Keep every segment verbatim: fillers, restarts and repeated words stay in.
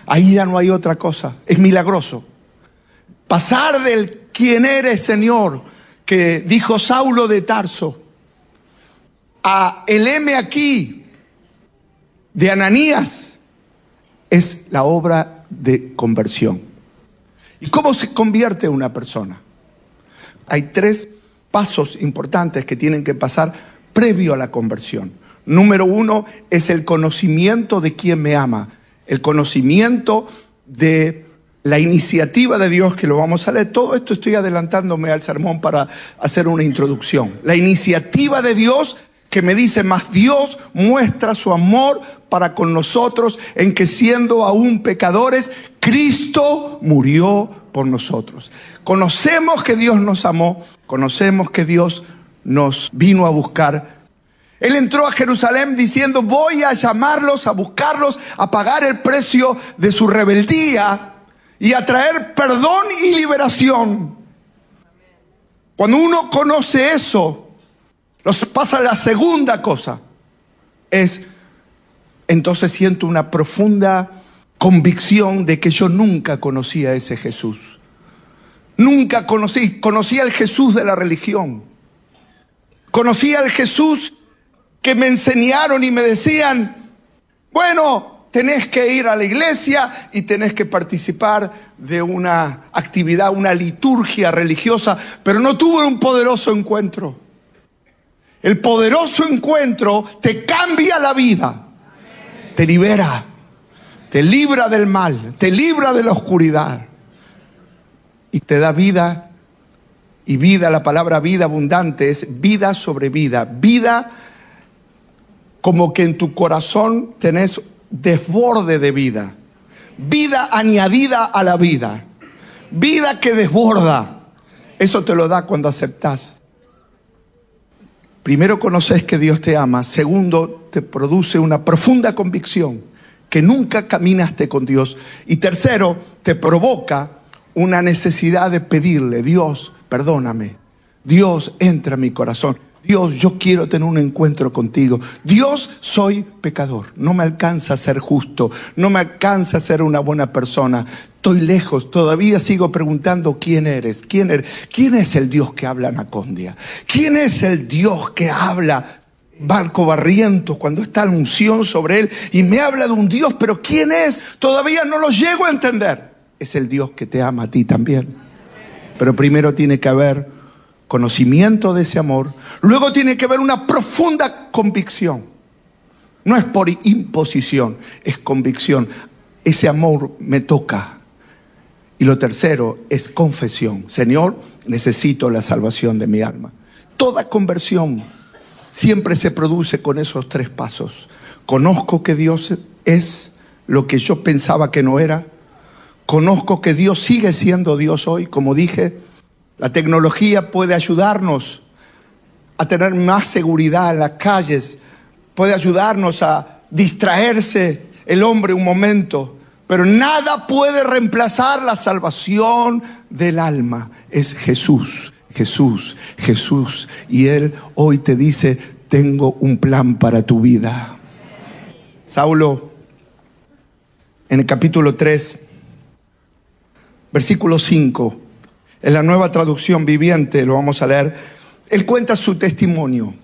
Ahí ya no hay otra cosa. Es milagroso. Pasar del quién eres, Señor, que dijo Saulo de Tarso, a el heme aquí de Ananías, es la obra de conversión. ¿Y cómo se convierte una persona? Hay tres pasos importantes que tienen que pasar previo a la conversión. Número uno es el conocimiento de quién me ama. El conocimiento de la iniciativa de Dios, que lo vamos a leer. Todo esto estoy adelantándome al sermón para hacer una introducción. La iniciativa de Dios que me dice, más Dios muestra su amor para con nosotros en que siendo aún pecadores, Cristo murió por nosotros. Conocemos que Dios nos amó, conocemos que Dios nos vino a buscar. Él entró a Jerusalén diciendo, voy a llamarlos, a buscarlos, a pagar el precio de su rebeldía y a traer perdón y liberación. Cuando uno conoce eso, nos pasa la segunda cosa. Es, entonces siento una profunda convicción de que yo nunca conocí a ese Jesús. Nunca conocí, conocí al Jesús de la religión. Conocí al Jesús que me enseñaron y me decían, bueno, tenés que ir a la iglesia y tenés que participar de una actividad, una liturgia religiosa, pero no tuve un poderoso encuentro. El poderoso encuentro te cambia la vida, te libera, te libra del mal, te libra de la oscuridad y te da vida. Y vida, la palabra vida abundante es vida sobre vida, vida como que en tu corazón tenés desborde de vida, vida añadida a la vida, vida que desborda. Eso te lo da cuando aceptás. Primero conoces que Dios te ama. Segundo, te produce una profunda convicción que nunca caminaste con Dios. Y tercero, te provoca una necesidad de pedirle, Dios, perdóname. Dios, entra en mi corazón. Dios, yo quiero tener un encuentro contigo. Dios, soy pecador. No me alcanza a ser justo. No me alcanza a ser una buena persona. Estoy lejos. Todavía sigo preguntando quién eres. ¿Quién eres? ¿Quién es el Dios que habla Anacondia? ¿Quién es el Dios que habla Barco Barrientos cuando está la unción sobre él? Y me habla de un Dios, pero ¿quién es? Todavía no lo llego a entender. Es el Dios que te ama a ti también. Pero primero tiene que haber conocimiento de ese amor. Luego tiene que haber una profunda convicción. No es por imposición, es convicción. Ese amor me toca. Y lo tercero es confesión. Señor, necesito la salvación de mi alma. Toda conversión siempre se produce con esos tres pasos. Conozco que Dios es lo que yo pensaba que no era. Conozco que Dios sigue siendo Dios hoy. Como dije, la tecnología puede ayudarnos a tener más seguridad en las calles. Puede ayudarnos a distraerse el hombre un momento. Pero nada puede reemplazar la salvación del alma. Es Jesús, Jesús, Jesús. Y Él hoy te dice, tengo un plan para tu vida. Saulo, en el capítulo tres, versículo cinco, en la Nueva Traducción Viviente, lo vamos a leer. Él cuenta su testimonio.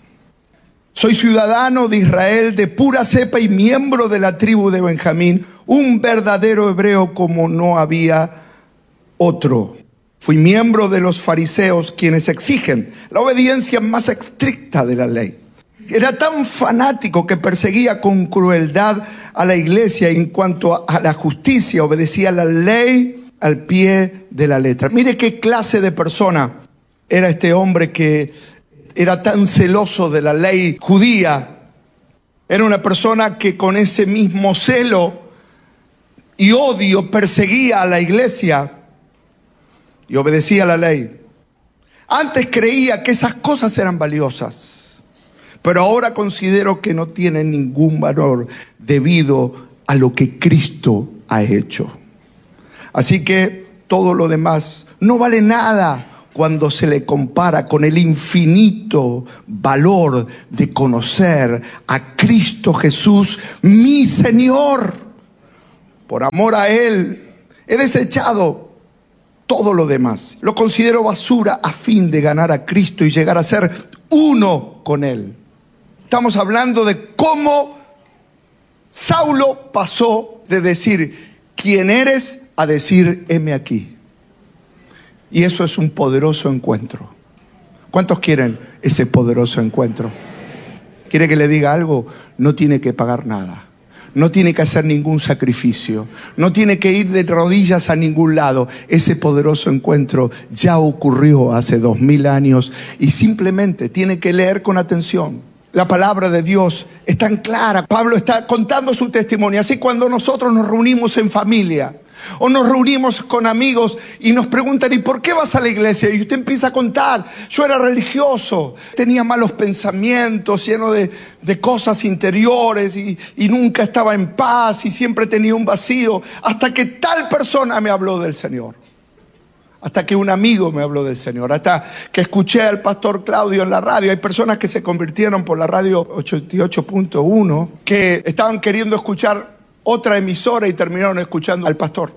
Soy ciudadano de Israel, de pura cepa y miembro de la tribu de Benjamín, un verdadero hebreo como no había otro. Fui miembro de los fariseos, quienes exigen la obediencia más estricta de la ley. Era tan fanático que perseguía con crueldad a la iglesia en cuanto a la justicia, obedecía la ley al pie de la letra. Mire qué clase de persona era este hombre que era tan celoso de la ley judía. Era una persona que con ese mismo celo y odio perseguía a la iglesia y obedecía la ley. Antes creía que esas cosas eran valiosas, pero ahora considero que no tienen ningún valor debido a lo que Cristo ha hecho. Así que todo lo demás no vale nada cuando se le compara con el infinito valor de conocer a Cristo Jesús, mi Señor. Por amor a Él he desechado todo lo demás. Lo considero basura a fin de ganar a Cristo y llegar a ser uno con Él. Estamos hablando de cómo Saulo pasó de decir ¿quién eres? A decir heme aquí. Y eso es un poderoso encuentro. ¿Cuántos quieren ese poderoso encuentro? ¿Quiere que le diga algo? No tiene que pagar nada. No tiene que hacer ningún sacrificio. No tiene que ir de rodillas a ningún lado. Ese poderoso encuentro ya ocurrió hace dos mil años y simplemente tiene que leer con atención. La palabra de Dios es tan clara. Pablo está contando su testimonio. Así cuando nosotros nos reunimos en familia o nos reunimos con amigos y nos preguntan ¿y por qué vas a la iglesia? Y usted empieza a contar. Yo era religioso, tenía malos pensamientos, lleno de, de cosas interiores y, y nunca estaba en paz y siempre tenía un vacío. Hasta que tal persona me habló del Señor. Hasta que un amigo me habló del Señor. Hasta que escuché al pastor Claudio en la radio. Hay personas que se convirtieron por la radio ochenta y ocho punto uno que estaban queriendo escuchar otra emisora y terminaron escuchando al pastor.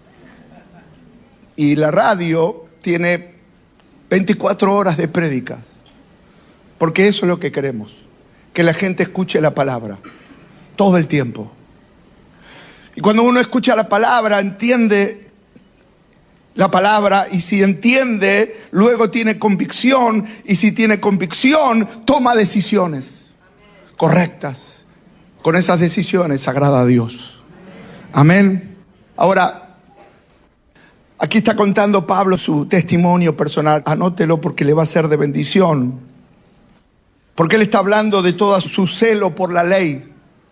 Y la radio tiene veinticuatro horas de prédicas. Porque eso es lo que queremos. Que la gente escuche la palabra todo el tiempo. Y cuando uno escucha la palabra, entiende la palabra, y si entiende, luego tiene convicción, y si tiene convicción, toma decisiones correctas. Con esas decisiones agrada a Dios. Amén. Ahora, aquí está contando Pablo su testimonio personal. Anótelo porque le va a ser de bendición. Porque él está hablando de todo su celo por la ley.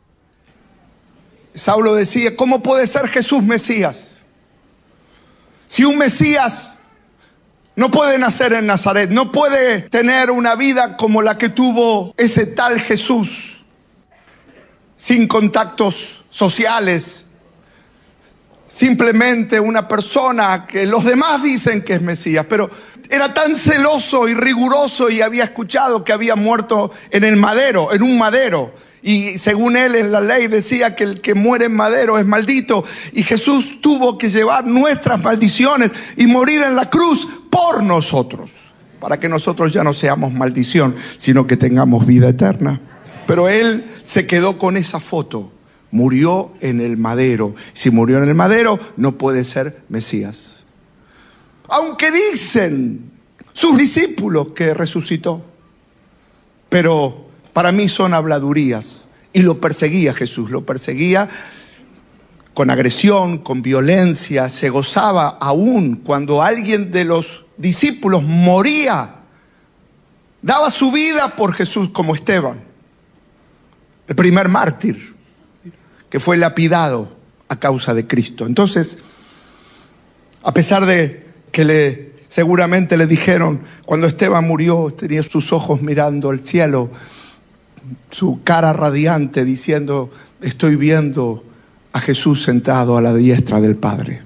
Saulo decía, ¿cómo puede ser Jesús Mesías? Si un Mesías no puede nacer en Nazaret, no puede tener una vida como la que tuvo ese tal Jesús, sin contactos sociales, simplemente una persona que los demás dicen que es Mesías, pero era tan celoso y riguroso y había escuchado que había muerto en el madero, en un madero. Y según él en la ley decía que el que muere en madero es maldito. Y Jesús tuvo que llevar nuestras maldiciones y morir en la cruz por nosotros. Para que nosotros ya no seamos maldición, sino que tengamos vida eterna. Pero él se quedó con esa foto. Murió en el madero. Si murió en el madero, no puede ser Mesías. Aunque dicen sus discípulos que resucitó. Pero para mí son habladurías. Y lo perseguía Jesús, lo perseguía con agresión, con violencia. Se gozaba aún cuando alguien de los discípulos moría. Daba su vida por Jesús, como Esteban, el primer mártir que fue lapidado a causa de Cristo. Entonces, a pesar de que le, seguramente le dijeron, cuando Esteban murió, tenía sus ojos mirando al cielo, su cara radiante diciendo, estoy viendo a Jesús sentado a la diestra del Padre.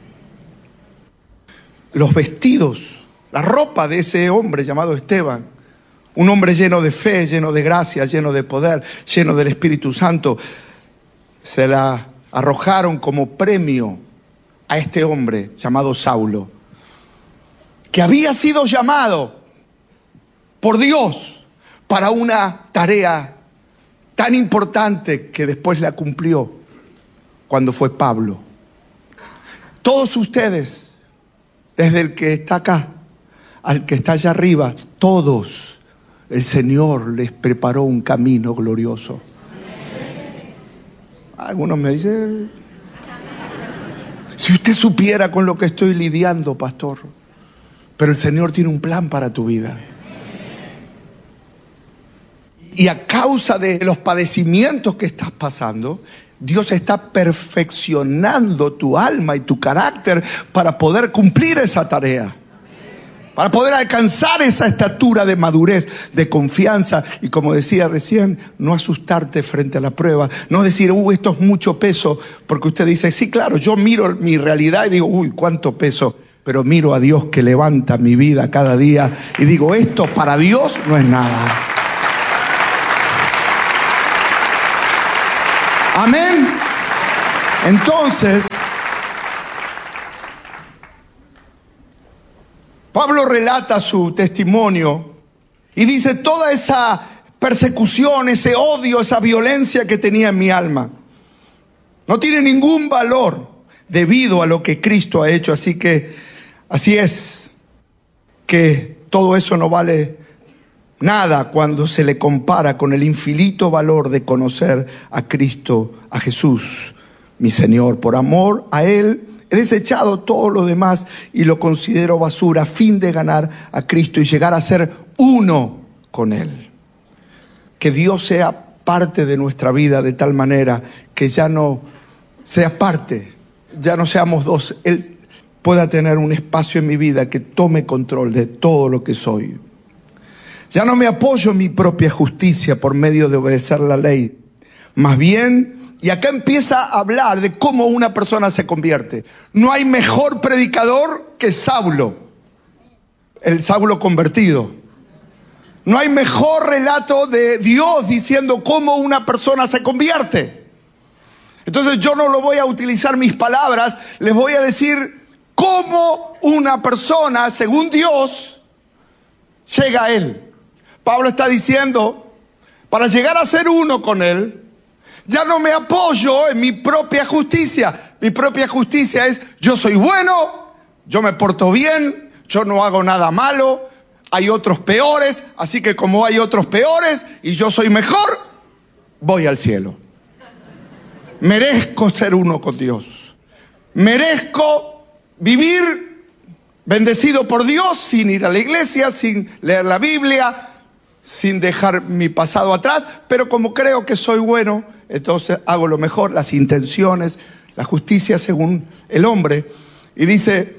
Los vestidos, la ropa de ese hombre llamado Esteban, un hombre lleno de fe, lleno de gracia, lleno de poder, lleno del Espíritu Santo, se la arrojaron como premio a este hombre llamado Saulo, que había sido llamado por Dios para una tarea tan importante que después la cumplió cuando fue Pablo. Todos ustedes, desde el que está acá al que está allá arriba, todos, el Señor les preparó un camino glorioso. Algunos me dicen, si usted supiera con lo que estoy lidiando, pastor, pero el Señor tiene un plan para tu vida. Y a causa de los padecimientos que estás pasando, Dios está perfeccionando tu alma y tu carácter para poder cumplir esa tarea. Para poder alcanzar esa estatura de madurez, de confianza. Y como decía recién, no asustarte frente a la prueba. No decir, uy, esto es mucho peso. Porque usted dice, sí, claro, yo miro mi realidad y digo, uy, cuánto peso. Pero miro a Dios que levanta mi vida cada día. Y digo, esto para Dios no es nada. Amén. Entonces, Pablo relata su testimonio y dice toda esa persecución, ese odio, esa violencia que tenía en mi alma no tiene ningún valor debido a lo que Cristo ha hecho. Así que, así es que todo eso no vale nada cuando se le compara con el infinito valor de conocer a Cristo, a Jesús, mi Señor. Por amor a Él he desechado todo lo demás y lo considero basura a fin de ganar a Cristo y llegar a ser uno con Él. Que Dios sea parte de nuestra vida de tal manera que ya no sea parte, ya no seamos dos. Él pueda tener un espacio en mi vida que tome control de todo lo que soy. Ya no me apoyo en mi propia justicia por medio de obedecer la ley. Más bien, y acá empieza a hablar de cómo una persona se convierte. No hay mejor predicador que Saulo, el Saulo convertido. No hay mejor relato de Dios diciendo cómo una persona se convierte. Entonces yo no lo voy a utilizar mis palabras, les voy a decir cómo una persona, según Dios, llega a Él. Pablo está diciendo, para llegar a ser uno con Él, ya no me apoyo en mi propia justicia. Mi propia justicia es, yo soy bueno, yo me porto bien, yo no hago nada malo, hay otros peores, así que como hay otros peores y yo soy mejor, voy al cielo. Merezco ser uno con Dios. Merezco vivir bendecido por Dios sin ir a la iglesia, sin leer la Biblia, sin dejar mi pasado atrás, pero como creo que soy bueno, entonces hago lo mejor, las intenciones, la justicia según el hombre. Y dice,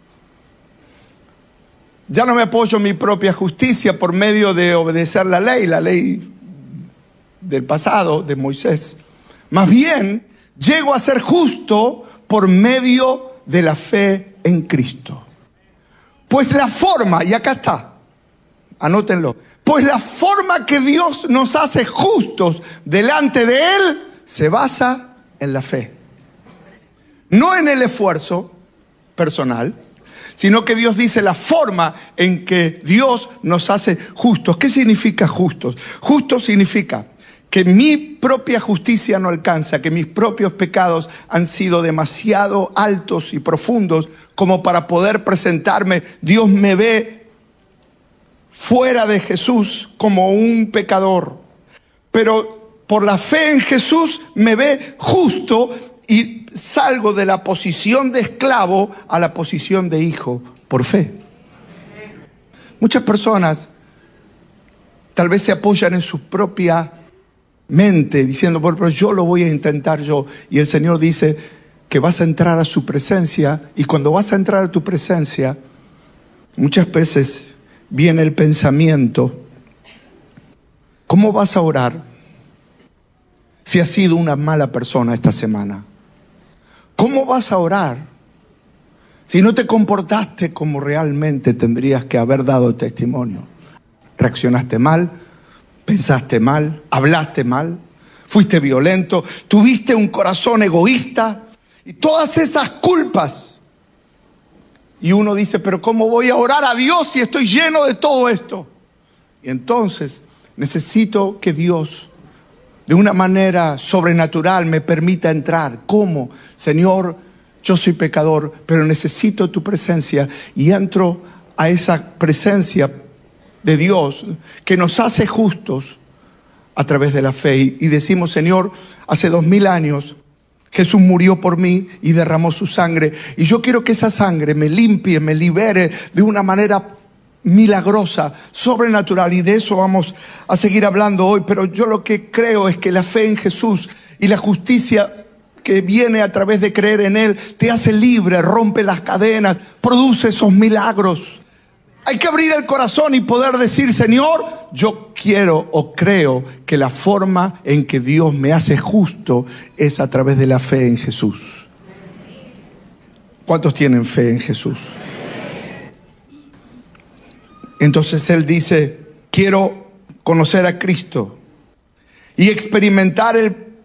ya no me apoyo en mi propia justicia por medio de obedecer la ley, la ley del pasado de Moisés. Más bien, llego a ser justo por medio de la fe en Cristo. Pues la forma, y acá está, anótenlo, pues la forma que Dios nos hace justos delante de Él se basa en la fe. No en el esfuerzo personal, sino que Dios dice la forma en que Dios nos hace justos. ¿Qué significa justos? Justo significa que mi propia justicia no alcanza, que mis propios pecados han sido demasiado altos y profundos como para poder presentarme. Dios me ve fuera de Jesús como un pecador, pero por la fe en Jesús me ve justo y salgo de la posición de esclavo a la posición de hijo por fe. Muchas personas tal vez se apoyan en su propia mente diciendo, bueno, pero yo lo voy a intentar yo. Y el Señor dice que vas a entrar a su presencia, y cuando vas a entrar a tu presencia, muchas veces viene el pensamiento, ¿cómo vas a orar si has sido una mala persona esta semana? ¿Cómo vas a orar si no te comportaste como realmente tendrías que haber dado testimonio? Reaccionaste mal, pensaste mal, hablaste mal, fuiste violento, tuviste un corazón egoísta y todas esas culpas. Y uno dice, pero ¿cómo voy a orar a Dios si estoy lleno de todo esto? Y entonces necesito que Dios de una manera sobrenatural me permita entrar. ¿Cómo? Señor, yo soy pecador, pero necesito tu presencia. Y entro a esa presencia de Dios que nos hace justos a través de la fe. Y decimos, Señor, hace dos mil años Jesús murió por mí y derramó su sangre. Y yo quiero que esa sangre me limpie, me libere de una manera milagrosa, sobrenatural. Y de eso vamos a seguir hablando hoy. Pero yo lo que creo es que la fe en Jesús y la justicia que viene a través de creer en Él te hace libre, rompe las cadenas, produce esos milagros. Hay que abrir el corazón y poder decir, Señor, yo quiero o creo que la forma en que Dios me hace justo es a través de la fe en Jesús. ¿Cuántos tienen fe en Jesús? Entonces Él dice, quiero conocer a Cristo y experimentar el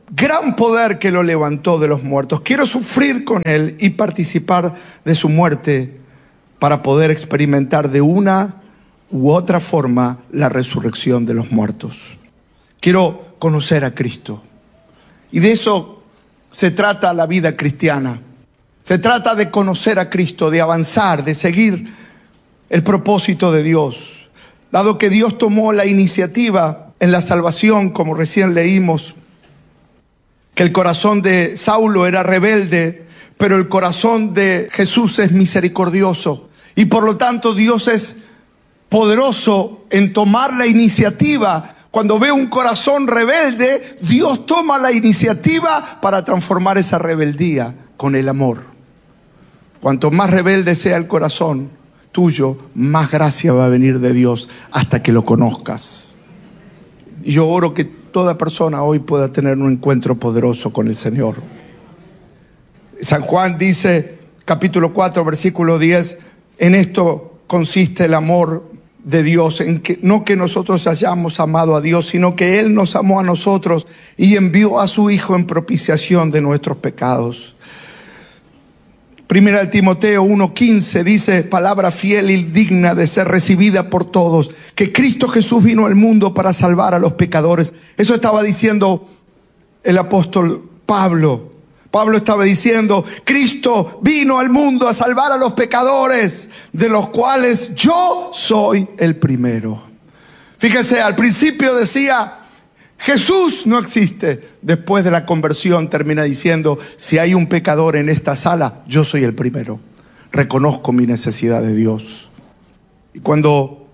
gran poder que lo levantó de los muertos. Quiero sufrir con Él y participar de su muerte para poder experimentar de una u otra forma la resurrección de los muertos. Quiero conocer a Cristo. Y de eso se trata la vida cristiana. Se trata de conocer a Cristo, de avanzar, de seguir el propósito de Dios. Dado que Dios tomó la iniciativa en la salvación, como recién leímos, que el corazón de Saulo era rebelde, pero el corazón de Jesús es misericordioso. Y por lo tanto Dios es poderoso en tomar la iniciativa. Cuando ve un corazón rebelde, Dios toma la iniciativa para transformar esa rebeldía con el amor. Cuanto más rebelde sea el corazón tuyo, más gracia va a venir de Dios hasta que lo conozcas. Y yo oro que toda persona hoy pueda tener un encuentro poderoso con el Señor. San Juan dice, capítulo cuatro, versículo diez, en esto consiste el amor de Dios, en que no que nosotros hayamos amado a Dios, sino que Él nos amó a nosotros y envió a su Hijo en propiciación de nuestros pecados. Primera de Timoteo uno quince dice, palabra fiel y digna de ser recibida por todos, que Cristo Jesús vino al mundo para salvar a los pecadores. Eso estaba diciendo el apóstol Pablo. Pablo estaba diciendo, Cristo vino al mundo a salvar a los pecadores, de los cuales yo soy el primero. Fíjese, al principio decía, Jesús no existe. Después de la conversión termina diciendo, si hay un pecador en esta sala, yo soy el primero. Reconozco mi necesidad de Dios. Y cuando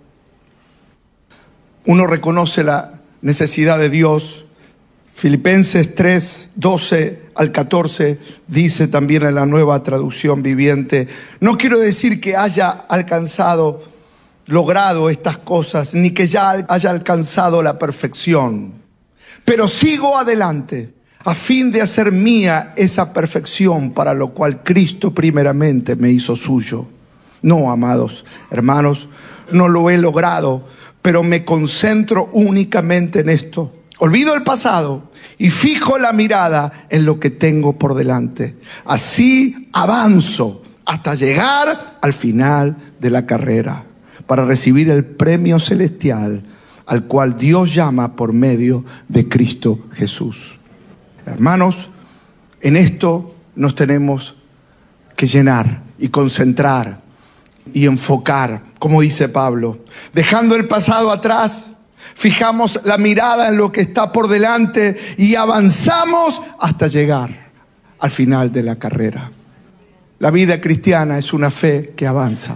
uno reconoce la necesidad de Dios, Filipenses tres, doce al catorce dice también en la Nueva Traducción Viviente, no quiero decir que haya alcanzado, logrado estas cosas, ni que ya haya alcanzado la perfección. Pero sigo adelante a fin de hacer mía esa perfección para lo cual Cristo primeramente me hizo suyo. No, amados hermanos, no lo he logrado, pero me concentro únicamente en esto. Olvido el pasado y fijo la mirada en lo que tengo por delante. Así avanzo hasta llegar al final de la carrera para recibir el premio celestial al cual Dios llama por medio de Cristo Jesús. Hermanos, en esto nos tenemos que llenar y concentrar y enfocar, como dice Pablo. Dejando el pasado atrás, fijamos la mirada en lo que está por delante y avanzamos hasta llegar al final de la carrera. La vida cristiana es una fe que avanza.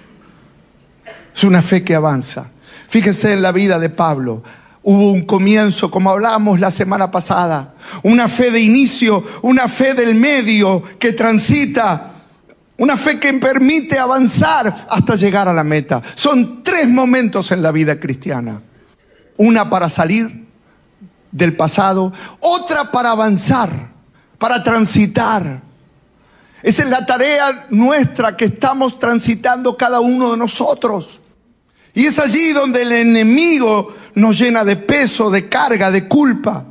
Es una fe que avanza. Fíjese en la vida de Pablo. Hubo un comienzo, como hablamos la semana pasada, una fe de inicio, una fe del medio que transita, una fe que permite avanzar hasta llegar a la meta. Son tres momentos en la vida cristiana. Una para salir del pasado, otra para avanzar, para transitar. Esa es la tarea nuestra que estamos transitando cada uno de nosotros. Y es allí donde el enemigo nos llena de peso, de carga, de culpa.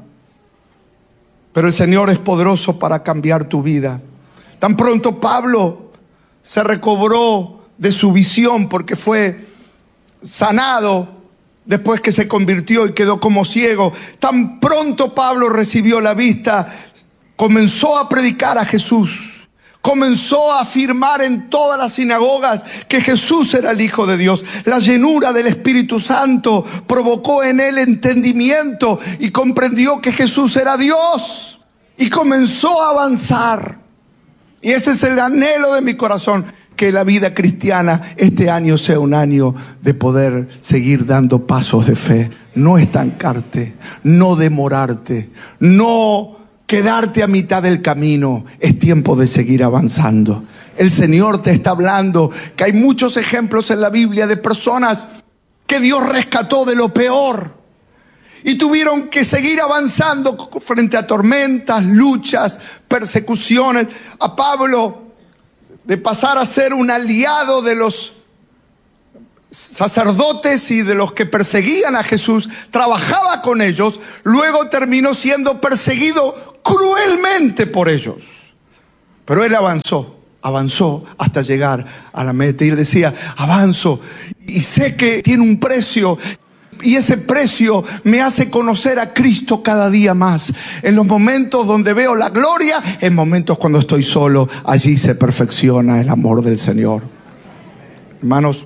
Pero el Señor es poderoso para cambiar tu vida. Tan pronto Pablo se recobró de su visión porque fue sanado después que se convirtió y quedó como ciego. Tan pronto Pablo recibió la vista, comenzó a predicar a Jesús. Comenzó a afirmar en todas las sinagogas que Jesús era el Hijo de Dios. La llenura del Espíritu Santo provocó en él entendimiento y comprendió que Jesús era Dios. Y comenzó a avanzar. Y ese es el anhelo de mi corazón, que la vida cristiana este año sea un año de poder seguir dando pasos de fe. No estancarte, no demorarte, no quedarte a mitad del camino. Es tiempo de seguir avanzando. El Señor te está hablando, que hay muchos ejemplos en la Biblia de personas que Dios rescató de lo peor y tuvieron que seguir avanzando frente a tormentas, luchas, persecuciones. A Pablo, de pasar a ser un aliado de los sacerdotes y de los que perseguían a Jesús, trabajaba con ellos, luego terminó siendo perseguido cruelmente por ellos. Pero él avanzó, avanzó hasta llegar a la meta. Y él decía, avanzo y sé que tiene un precio. Y ese precio me hace conocer a Cristo cada día más. En los momentos donde veo la gloria, en momentos cuando estoy solo, allí se perfecciona el amor del Señor. Hermanos,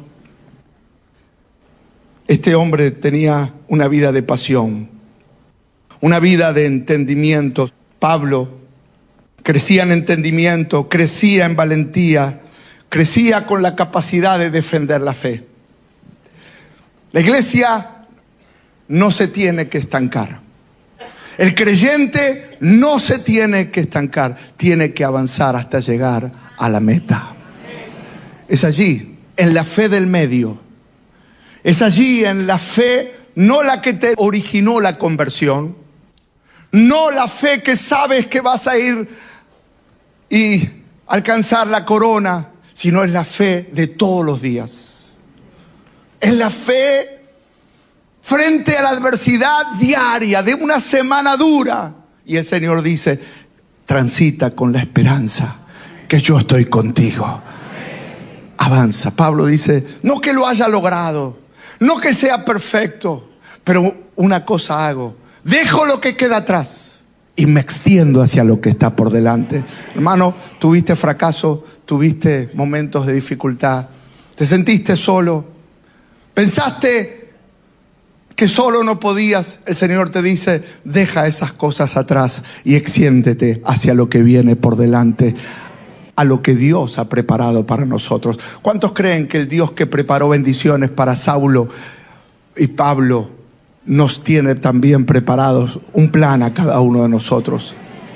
este hombre tenía una vida de pasión, una vida de entendimiento. Pablo crecía en entendimiento, crecía en valentía, crecía con la capacidad de defender la fe. La iglesia no se tiene que estancar. El creyente no se tiene que estancar, tiene que avanzar hasta llegar a la meta. Es allí, en la fe del medio. Es allí en la fe, no la que te originó la conversión, no la fe que sabes que vas a ir y alcanzar la corona, sino es la fe de todos los días. Es la fe frente a la adversidad diaria de una semana dura. Y el Señor dice, transita con la esperanza que yo estoy contigo. Avanza. Pablo dice, no que lo haya logrado, no que sea perfecto, pero una cosa hago, dejo lo que queda atrás y me extiendo hacia lo que está por delante. Hermano, tuviste fracaso, tuviste momentos de dificultad, te sentiste solo, pensaste que solo no podías. El Señor te dice, deja esas cosas atrás y extiéndete hacia lo que viene por delante, a lo que Dios ha preparado para nosotros. ¿Cuántos creen que el Dios que preparó bendiciones para Saulo y Pablo nos tiene también preparados un plan a cada uno de nosotros?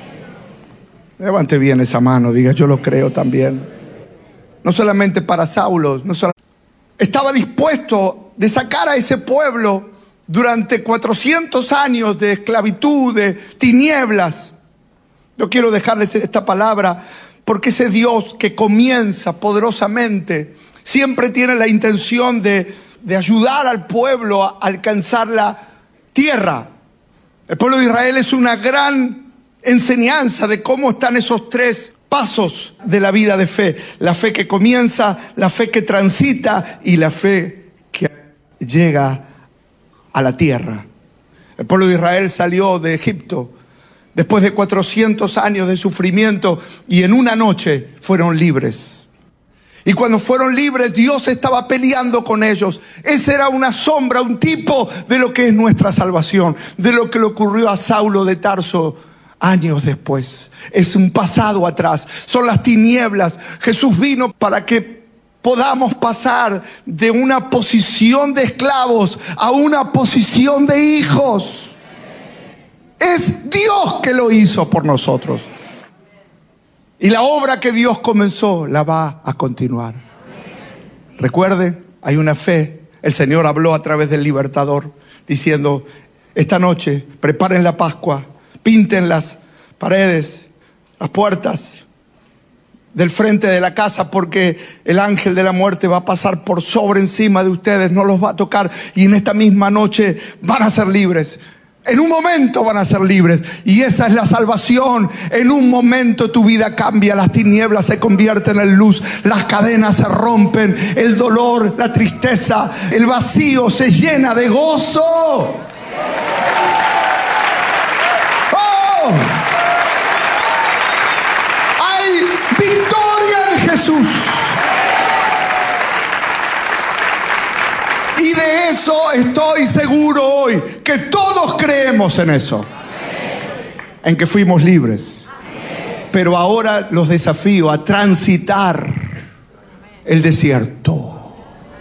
Levante bien esa mano, diga, yo lo creo también. No solamente para Saulo, no solamente estaba dispuesto de sacar a ese pueblo durante cuatrocientos años de esclavitud, de tinieblas. Yo quiero dejarles esta palabra, porque ese Dios que comienza poderosamente siempre tiene la intención de, de ayudar al pueblo a alcanzar la tierra. El pueblo de Israel es una gran enseñanza de cómo están esos tres pasos de la vida de fe. La fe que comienza, la fe que transita y la fe que llega a la tierra. El pueblo de Israel salió de Egipto después de cuatrocientos años de sufrimiento y en una noche fueron libres. Y cuando fueron libres, Dios estaba peleando con ellos. Esa era una sombra, un tipo de lo que es nuestra salvación, de lo que le ocurrió a Saulo de Tarso años después. Es un pasado atrás, son las tinieblas. Jesús vino para que podamos pasar de una posición de esclavos a una posición de hijos. Es Dios que lo hizo por nosotros. Y la obra que Dios comenzó la va a continuar. Recuerde, hay una fe. El Señor habló a través del libertador diciendo, esta noche preparen la Pascua, pinten las paredes, las puertas del frente de la casa, porque el ángel de la muerte va a pasar por sobre encima de ustedes, no los va a tocar, y en esta misma noche van a ser libres. En un momento van a ser libres, y esa es la salvación. En un momento tu vida cambia, las tinieblas se convierten en luz, las cadenas se rompen, el dolor, la tristeza, el vacío se llena de gozo. ¡Oh! Hay victoria en Jesús. Y de eso estoy seguro hoy, que todos creemos en eso. Amén. En que fuimos libres. Amén. Pero ahora los desafío a transitar el desierto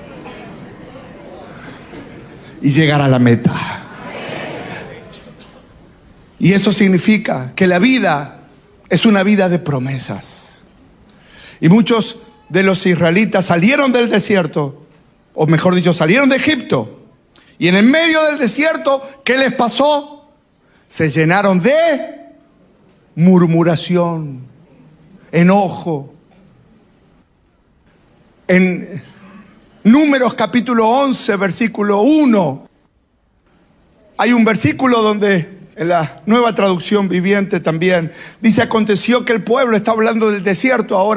y llegar a la meta. Amén. Y eso significa que la vida es una vida de promesas. Y muchos de los israelitas salieron del desierto, o mejor dicho, salieron de Egipto. Y en el medio del desierto, ¿qué les pasó? Se llenaron de murmuración, enojo, en Números capítulo once, versículo uno. Hay un versículo donde, en la Nueva Traducción Viviente también, dice: aconteció que el pueblo, está hablando del desierto ahora,